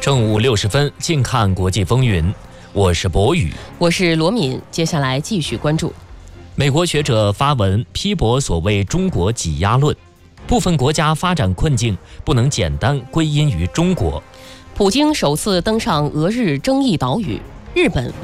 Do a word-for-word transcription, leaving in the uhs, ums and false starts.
正午六十分，近看国际风云。我是博宇， 我是罗敏。接下来继续关注。 美国学者发文批驳所谓中国挤压论，部分国家发展困境不能简单归因于中国。 普京首次登上俄日争议岛屿，日本